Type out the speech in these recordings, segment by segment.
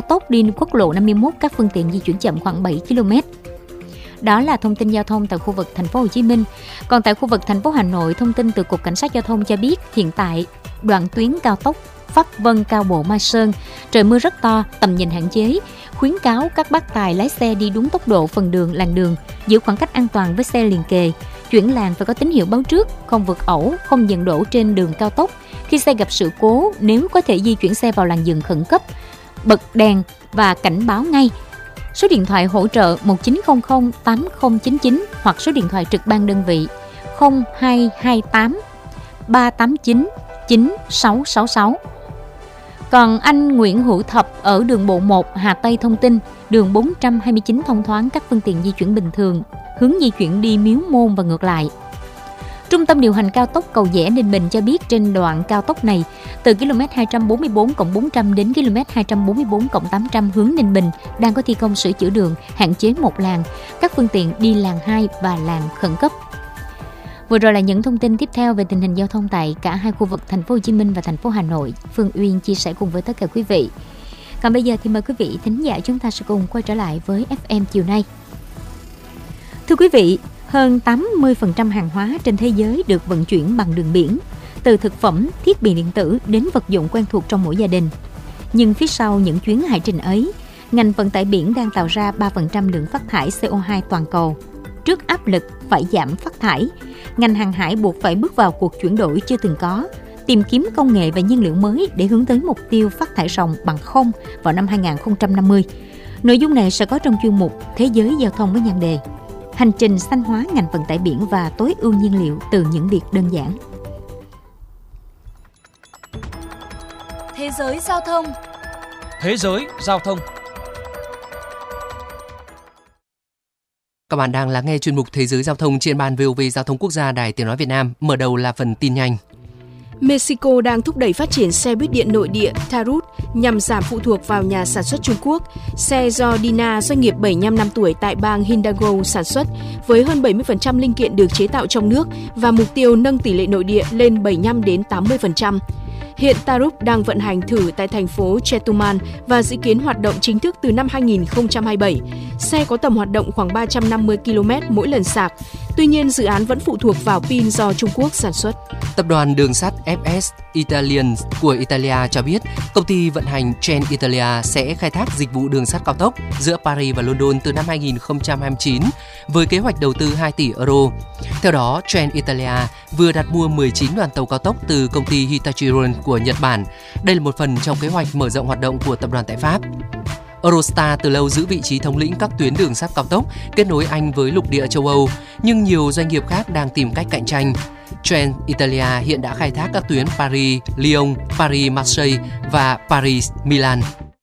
tốc đi quốc lộ 51 các phương tiện di chuyển chậm khoảng 7 km. Đó là thông tin giao thông tại khu vực thành phố Hồ Chí Minh. Còn tại khu vực thành phố Hà Nội, thông tin từ Cục Cảnh sát Giao thông cho biết hiện tại đoạn tuyến cao tốc Pháp Vân Cao Bộ Mai Sơn trời mưa rất to, tầm nhìn hạn chế, khuyến cáo các bác tài lái xe đi đúng tốc độ phần đường, làn đường, giữ khoảng cách an toàn với xe liền kề. Chuyển làn phải có tín hiệu báo trước, không vượt ẩu, không dừng đỗ trên đường cao tốc. Khi xe gặp sự cố, nếu có thể di chuyển xe vào làn dừng khẩn cấp, bật đèn và cảnh báo ngay. Số điện thoại hỗ trợ 1900 8099 hoặc số điện thoại trực ban đơn vị 0228 389 9666. Còn anh Nguyễn Hữu Thập ở đường bộ 1 Hà Tây thông tin, đường 429 thông thoáng, các phương tiện di chuyển bình thường, hướng di chuyển đi Miếu Môn và ngược lại. Trung tâm điều hành cao tốc Cầu Giẽ Ninh Bình cho biết trên đoạn cao tốc này, từ km 244+400 đến km 244+800 hướng Ninh Bình đang có thi công sửa chữa đường, hạn chế một làn, các phương tiện đi làn 2 và làn khẩn cấp. Vừa rồi là những thông tin tiếp theo về tình hình giao thông tại cả hai khu vực thành phố Hồ Chí Minh và thành phố Hà Nội. Phương Uyên chia sẻ cùng với tất cả quý vị. Còn bây giờ thì mời quý vị thính giả chúng ta sẽ cùng quay trở lại với FM chiều nay. Thưa quý vị, hơn 80% hàng hóa trên thế giới được vận chuyển bằng đường biển, từ thực phẩm, thiết bị điện tử đến vật dụng quen thuộc trong mỗi gia đình. Nhưng phía sau những chuyến hải trình ấy, ngành vận tải biển đang tạo ra 3% lượng phát thải CO2 toàn cầu. Trước áp lực phải giảm phát thải, ngành hàng hải buộc phải bước vào cuộc chuyển đổi chưa từng có, tìm kiếm công nghệ và nhiên liệu mới để hướng tới mục tiêu phát thải ròng bằng không vào năm 2050. Nội dung này sẽ có trong chuyên mục Thế giới giao thông với nhan đề Hành trình xanh hóa ngành vận tải biển và tối ưu nhiên liệu từ những việc đơn giản. Thế giới giao thông. Thế giới giao thông. Các bạn đang lắng nghe chuyên mục Thế giới giao thông trên ban VOV Giao thông Quốc gia Đài Tiếng nói Việt Nam. Mở đầu là phần tin nhanh. Mexico đang thúc đẩy phát triển xe buýt điện nội địa Tarut nhằm giảm phụ thuộc vào nhà sản xuất Trung Quốc. Xe do Dina, doanh nghiệp 75 năm tuổi tại bang Hidalgo sản xuất, với hơn 70% linh kiện được chế tạo trong nước và mục tiêu nâng tỷ lệ nội địa lên 75 đến 80%. Hiện Tarut đang vận hành thử tại thành phố Chetumal và dự kiến hoạt động chính thức từ năm 2027. Xe có tầm hoạt động khoảng 350 km mỗi lần sạc. Tuy nhiên, dự án vẫn phụ thuộc vào pin do Trung Quốc sản xuất. Tập đoàn đường sắt FS Italian của Italia cho biết công ty vận hành Trenitalia sẽ khai thác dịch vụ đường sắt cao tốc giữa Paris và London từ năm 2029 với kế hoạch đầu tư 2 tỷ euro. Theo đó, Trenitalia vừa đặt mua 19 đoàn tàu cao tốc từ công ty Hitachi Rail của Nhật Bản. Đây là một phần trong kế hoạch mở rộng hoạt động của tập đoàn tại Pháp. Eurostar từ lâu giữ vị trí thống lĩnh các tuyến đường sắt cao tốc kết nối Anh với lục địa châu Âu, nhưng nhiều doanh nghiệp khác đang tìm cách cạnh tranh. Trenitalia hiện đã khai thác các tuyến Paris-Lyon, Paris-Marseille và Paris-Milan.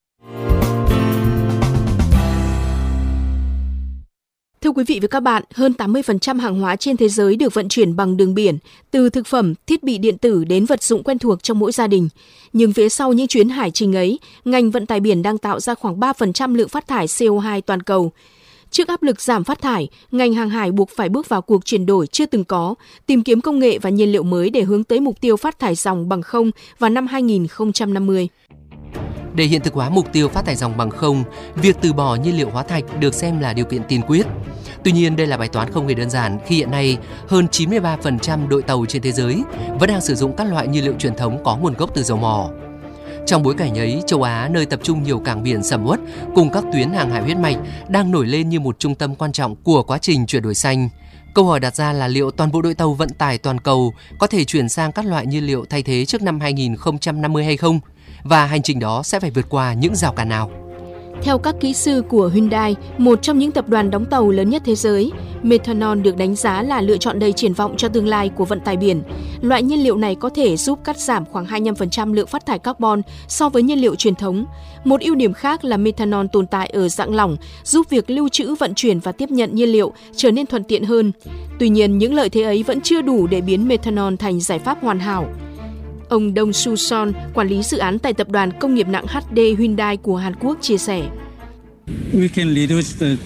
Thưa quý vị và các bạn, hơn 80% hàng hóa trên thế giới được vận chuyển bằng đường biển, từ thực phẩm, thiết bị điện tử đến vật dụng quen thuộc trong mỗi gia đình. Nhưng phía sau những chuyến hải trình ấy, ngành vận tải biển đang tạo ra khoảng 3% lượng phát thải CO2 toàn cầu. Trước áp lực giảm phát thải, ngành hàng hải buộc phải bước vào cuộc chuyển đổi chưa từng có, tìm kiếm công nghệ và nhiên liệu mới để hướng tới mục tiêu phát thải ròng bằng không vào năm 2050. Để hiện thực hóa mục tiêu phát thải ròng bằng không, việc từ bỏ nhiên liệu hóa thạch được xem là điều kiện tiên quyết. Tuy nhiên, đây là bài toán không hề đơn giản khi hiện nay hơn 93% đội tàu trên thế giới vẫn đang sử dụng các loại nhiên liệu truyền thống có nguồn gốc từ dầu mỏ. Trong bối cảnh ấy, châu Á, nơi tập trung nhiều cảng biển sầm uất cùng các tuyến hàng hải huyết mạch, đang nổi lên như một trung tâm quan trọng của quá trình chuyển đổi xanh. Câu hỏi đặt ra là liệu toàn bộ đội tàu vận tải toàn cầu có thể chuyển sang các loại nhiên liệu thay thế trước năm 2050 hay không? Và hành trình đó sẽ phải vượt qua những rào cản nào? Theo các kỹ sư của Hyundai, một trong những tập đoàn đóng tàu lớn nhất thế giới, methanol được đánh giá là lựa chọn đầy triển vọng cho tương lai của vận tải biển. Loại nhiên liệu này có thể giúp cắt giảm khoảng 25% lượng phát thải carbon so với nhiên liệu truyền thống. Một ưu điểm khác là methanol tồn tại ở dạng lỏng, giúp việc lưu trữ, vận chuyển và tiếp nhận nhiên liệu trở nên thuận tiện hơn. Tuy nhiên, những lợi thế ấy vẫn chưa đủ để biến methanol thành giải pháp hoàn hảo. Ông Dong Su Son, quản lý dự án tại tập đoàn công nghiệp nặng HD Hyundai của Hàn Quốc chia sẻ.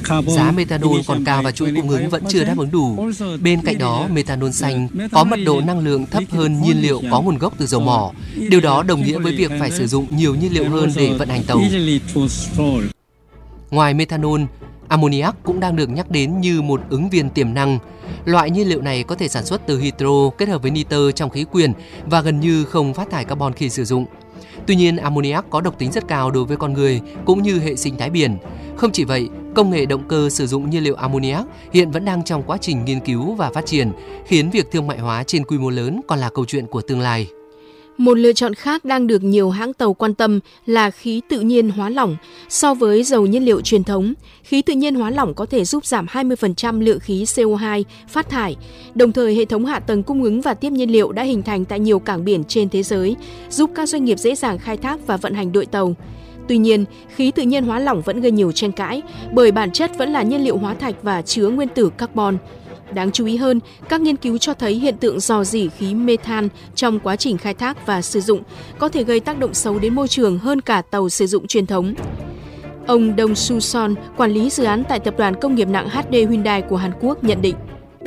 Giá methanol còn cao và chuỗi cung ứng vẫn chưa đáp ứng đủ. Bên cạnh đó, methanol xanh có mật độ năng lượng thấp hơn nhiên liệu có nguồn gốc từ dầu mỏ. Điều đó đồng nghĩa với việc phải sử dụng nhiều nhiên liệu hơn để vận hành tàu. Ngoài methanol, ammoniac cũng đang được nhắc đến như một ứng viên tiềm năng. Loại nhiên liệu này có thể sản xuất từ hydro kết hợp với nitơ trong khí quyển và gần như không phát thải carbon khi sử dụng. Tuy nhiên, ammoniac có độc tính rất cao đối với con người cũng như hệ sinh thái biển. Không chỉ vậy, công nghệ động cơ sử dụng nhiên liệu ammoniac hiện vẫn đang trong quá trình nghiên cứu và phát triển, khiến việc thương mại hóa trên quy mô lớn còn là câu chuyện của tương lai. Một lựa chọn khác đang được nhiều hãng tàu quan tâm là khí tự nhiên hóa lỏng. So với dầu nhiên liệu truyền thống, khí tự nhiên hóa lỏng có thể giúp giảm 20% lượng khí CO2 phát thải. Đồng thời, hệ thống hạ tầng cung ứng và tiếp nhiên liệu đã hình thành tại nhiều cảng biển trên thế giới, giúp các doanh nghiệp dễ dàng khai thác và vận hành đội tàu. Tuy nhiên, khí tự nhiên hóa lỏng vẫn gây nhiều tranh cãi, bởi bản chất vẫn là nhiên liệu hóa thạch và chứa nguyên tử carbon. Đáng chú ý hơn, các nghiên cứu cho thấy hiện tượng rò rỉ khí methane trong quá trình khai thác và sử dụng có thể gây tác động xấu đến môi trường hơn cả tàu sử dụng truyền thống. Ông Dong Su Son, quản lý dự án tại Tập đoàn Công nghiệp nặng HD Hyundai của Hàn Quốc nhận định.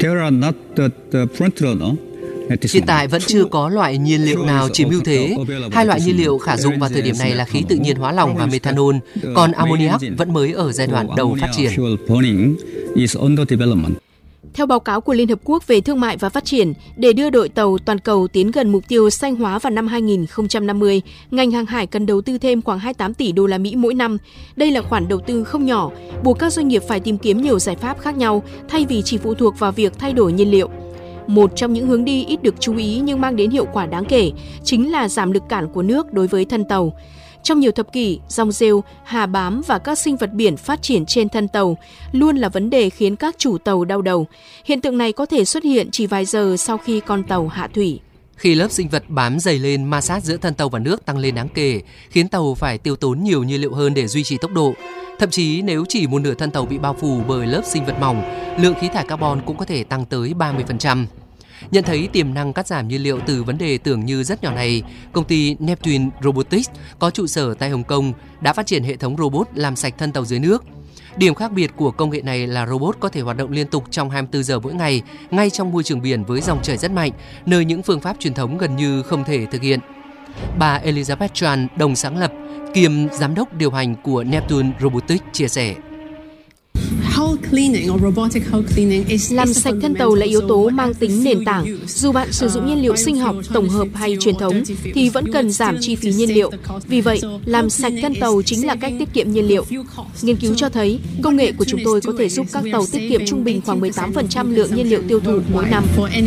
Hiện tại vẫn chưa có loại nhiên liệu nào chiếm ưu thế. Hai loại nhiên liệu khả dụng vào thời điểm này là khí tự nhiên hóa lỏng và methanol, còn ammoniac vẫn mới ở giai đoạn đầu phát triển. Theo báo cáo của Liên Hợp Quốc về Thương mại và Phát triển, để đưa đội tàu toàn cầu tiến gần mục tiêu xanh hóa vào năm 2050, ngành hàng hải cần đầu tư thêm khoảng 28 tỷ đô la Mỹ mỗi năm. Đây là khoản đầu tư không nhỏ, buộc các doanh nghiệp phải tìm kiếm nhiều giải pháp khác nhau thay vì chỉ phụ thuộc vào việc thay đổi nhiên liệu. Một trong những hướng đi ít được chú ý nhưng mang đến hiệu quả đáng kể chính là giảm lực cản của nước đối với thân tàu. Trong nhiều thập kỷ, rong rêu, hà bám và các sinh vật biển phát triển trên thân tàu luôn là vấn đề khiến các chủ tàu đau đầu. Hiện tượng này có thể xuất hiện chỉ vài giờ sau khi con tàu hạ thủy. Khi lớp sinh vật bám dày lên, ma sát giữa thân tàu và nước tăng lên đáng kể, khiến tàu phải tiêu tốn nhiều nhiên liệu hơn để duy trì tốc độ. Thậm chí nếu chỉ một nửa thân tàu bị bao phủ bởi lớp sinh vật mỏng, lượng khí thải carbon cũng có thể tăng tới 30%. Nhận thấy tiềm năng cắt giảm nhiên liệu từ vấn đề tưởng như rất nhỏ này, công ty Neptune Robotics có trụ sở tại Hồng Kông đã phát triển hệ thống robot làm sạch thân tàu dưới nước. Điểm khác biệt của công nghệ này là robot có thể hoạt động liên tục trong 24 giờ mỗi ngày, ngay trong môi trường biển với dòng chảy rất mạnh, nơi những phương pháp truyền thống gần như không thể thực hiện. Bà Elizabeth Tran, đồng sáng lập, kiêm giám đốc điều hành của Neptune Robotics chia sẻ. Làm sạch thân tàu là yếu tố mang tính nền tảng. Dù bạn sử dụng nhiên liệu sinh học, tổng hợp hay truyền thống thì vẫn cần giảm chi phí nhiên liệu. Vì vậy, làm sạch thân tàu chính là cách tiết kiệm nhiên liệu. Nghiên cứu cho thấy, công nghệ của chúng tôi có thể giúp các tàu tiết kiệm trung bình khoảng 18% lượng nhiên liệu tiêu thụ mỗi năm.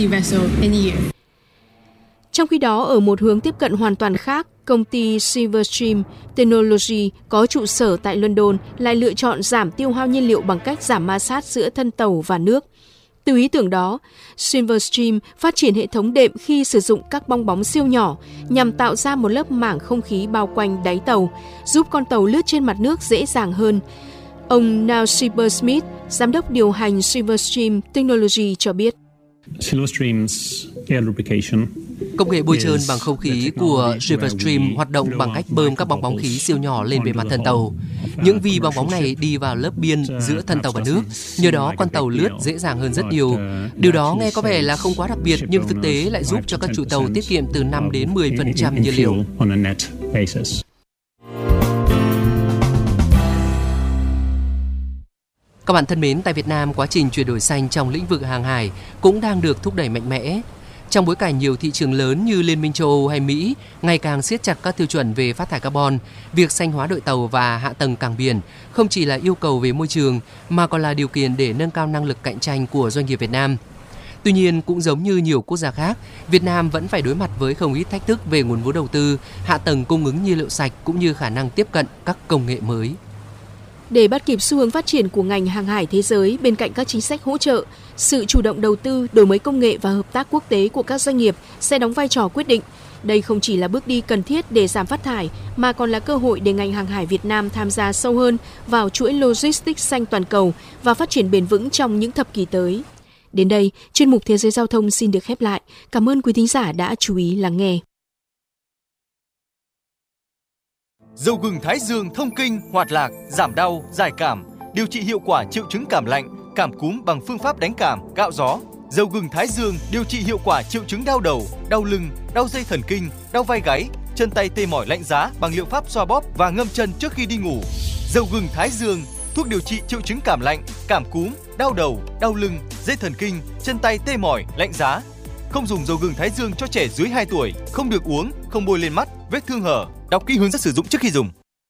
Trong khi đó, ở một hướng tiếp cận hoàn toàn khác, công ty Silverstream Technology có trụ sở tại London lại lựa chọn giảm tiêu hao nhiên liệu bằng cách giảm ma sát giữa thân tàu và nước. Từ ý tưởng đó, Silverstream phát triển hệ thống đệm khi sử dụng các bong bóng siêu nhỏ nhằm tạo ra một lớp mảng không khí bao quanh đáy tàu, giúp con tàu lướt trên mặt nước dễ dàng hơn. Ông Neil Silversmith, giám đốc điều hành Silverstream Technology cho biết. Công nghệ bôi trơn bằng không khí của Silverstream hoạt động bằng cách bơm các bong bóng khí siêu nhỏ lên bề mặt thân tàu. Những vi bong bóng này đi vào lớp biên giữa thân tàu và nước, nhờ đó con tàu lướt dễ dàng hơn rất nhiều. Điều đó nghe có vẻ là không quá đặc biệt nhưng thực tế lại giúp cho các chủ tàu tiết kiệm từ 5 đến 10% nhiên liệu. Các bạn thân mến, tại Việt Nam, quá trình chuyển đổi xanh trong lĩnh vực hàng hải cũng đang được thúc đẩy mạnh mẽ. Trong bối cảnh nhiều thị trường lớn như Liên minh châu Âu hay Mỹ ngày càng siết chặt các tiêu chuẩn về phát thải carbon, việc xanh hóa đội tàu và hạ tầng cảng biển không chỉ là yêu cầu về môi trường mà còn là điều kiện để nâng cao năng lực cạnh tranh của doanh nghiệp Việt Nam. Tuy nhiên, cũng giống như nhiều quốc gia khác, Việt Nam vẫn phải đối mặt với không ít thách thức về nguồn vốn đầu tư, hạ tầng cung ứng nhiên liệu sạch cũng như khả năng tiếp cận các công nghệ mới. Để bắt kịp xu hướng phát triển của ngành hàng hải thế giới, bên cạnh các chính sách hỗ trợ, sự chủ động đầu tư, đổi mới công nghệ và hợp tác quốc tế của các doanh nghiệp sẽ đóng vai trò quyết định. Đây không chỉ là bước đi cần thiết để giảm phát thải, mà còn là cơ hội để ngành hàng hải Việt Nam tham gia sâu hơn vào chuỗi logistics xanh toàn cầu và phát triển bền vững trong những thập kỷ tới. Đến đây, chuyên mục Thế giới Giao thông xin được khép lại. Cảm ơn quý thính giả đã chú ý lắng nghe. Dầu gừng Thái Dương thông kinh, hoạt lạc, giảm đau, giải cảm, điều trị hiệu quả triệu chứng cảm lạnh, cảm cúm bằng phương pháp đánh cảm, gạo gió. Dầu gừng Thái Dương điều trị hiệu quả triệu chứng đau đầu, đau lưng, đau dây thần kinh, đau vai gáy, chân tay tê mỏi lạnh giá bằng liệu pháp xoa bóp và ngâm chân trước khi đi ngủ. Dầu gừng Thái Dương, thuốc điều trị triệu chứng cảm lạnh, cảm cúm, đau đầu, đau lưng, dây thần kinh, chân tay tê mỏi, lạnh giá. Không dùng dầu gừng Thái Dương cho trẻ dưới 2 tuổi, không được uống, không bôi lên mắt, vết thương hở. Đọc kỹ hướng dẫn sử dụng trước khi dùng.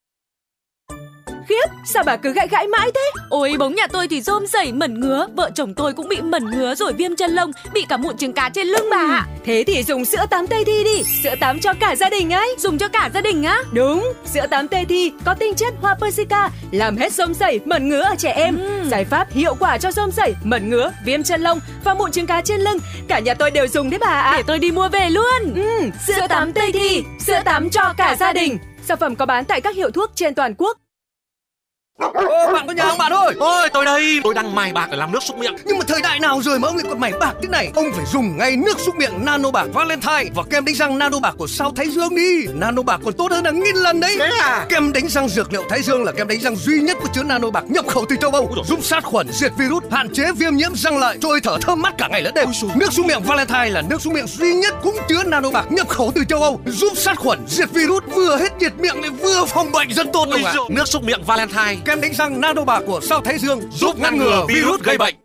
Khiếp, sao bà cứ gãi mãi thế? Ôi, bóng nhà tôi thì rôm rẩy mẩn ngứa, vợ chồng tôi cũng bị mẩn ngứa rồi viêm chân lông, bị cả mụn trứng cá trên lưng bà ạ. Thế thì dùng sữa tắm Tây Thi đi, sữa tắm cho cả gia đình ấy. Dùng cho cả gia đình á? Đúng, sữa tắm Tây Thi có tinh chất hoa persica, làm hết rôm rẩy, mẩn ngứa ở trẻ em. Giải pháp hiệu quả cho rôm rẩy, mẩn ngứa, viêm chân lông và mụn trứng cá trên lưng. Cả nhà tôi đều dùng đấy bà ạ. Để tôi đi mua về luôn. Sữa tắm Tây Thi, sữa tắm cho cả gia đình. Sản phẩm có bán tại các hiệu thuốc trên toàn quốc. Bạn có nhà không bạn ơi? Ôi tôi đây, tôi đang mài bạc để làm nước súc miệng. Nhưng mà thời đại nào rồi mà ông lại còn mài bạc thế này? Ông phải dùng ngay nước súc miệng Nano Bạc Valentine và kem đánh răng Nano Bạc của Sao Thái Dương đi. Nano Bạc còn tốt hơn hàng nghìn lần đấy. Thế à? Kem đánh răng dược liệu Thái Dương là kem đánh răng duy nhất có chứa Nano Bạc nhập khẩu từ châu Âu, giúp sát khuẩn, diệt virus, hạn chế viêm nhiễm răng lợi, trôi thở thơm mát cả ngày lẫn đêm. Nước súc miệng Valentine là nước súc miệng duy nhất cũng chứa Nano Bạc nhập khẩu từ châu Âu, giúp sát khuẩn, diệt virus, vừa hết nhiệt miệng lại vừa phòng bệnh rất tốt đâu ạ. Nước súc miệng Valentine, kem đánh răng Nano Bạc của Sao Thái Dương giúp ngăn ngừa virus gây bệnh.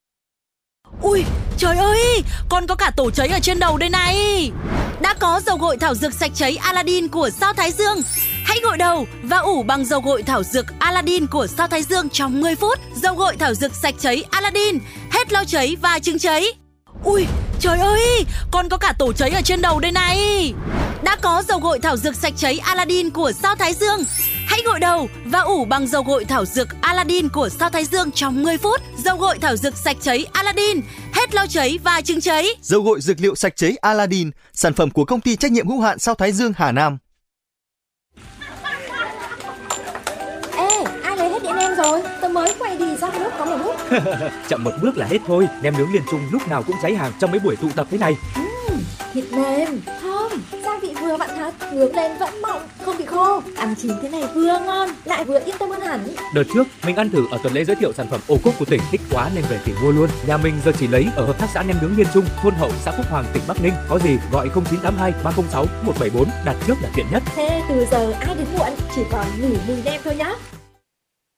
Ui, trời ơi, con có cả tổ cháy ở trên đầu đây này. Đã có dầu gội thảo dược sạch cháy Aladdin của Sao Thái Dương. Hãy gội đầu và ủ bằng dầu gội thảo dược Aladdin của Sao Thái Dương trong 10 phút. Dầu gội thảo dược sạch cháy Aladdin, hết lau cháy và chứng cháy. Ui, trời ơi, con có cả tổ cháy ở trên đầu đây này. Đã có dầu gội thảo dược sạch cháy Aladdin của Sao Thái Dương. Hãy gội đầu và ủ bằng dầu gội thảo dược Aladdin của Sao Thái Dương trong 10 phút. Dầu gội thảo dược sạch cháy Aladdin, hết lau cháy và chứng cháy. Dầu gội dược liệu sạch cháy Aladdin, sản phẩm của công ty trách nhiệm hữu hạn Sao Thái Dương Hà Nam. Ê, ai lấy hết điện em rồi? Tôi mới quay đi ra nước có một lúc. Chậm một bước là hết thôi. Nem nướng Liên Trung lúc nào cũng cháy hàng trong mấy buổi tụ tập thế này. Thịt mềm, thơm, gia vị vừa vặn thật, nướng lên vẫn mọng, không bị khô. Ăn chín thế này vừa ngon, lại vừa yên tâm hơn hẳn. Đợt trước mình ăn thử ở tuần lễ giới thiệu sản phẩm ô cốp của tỉnh, thích quá nên về tìm mua luôn. Nhà mình giờ chỉ lấy ở hợp tác xã nem nướng Liên Trung, thôn Hậu, xã Phúc Hoàng, tỉnh Bắc Ninh. Có gì gọi 0982 306 174, đặt trước là tiện nhất. Thế từ giờ ai đến muộn chỉ còn nghỉ mùi nem thôi nhá.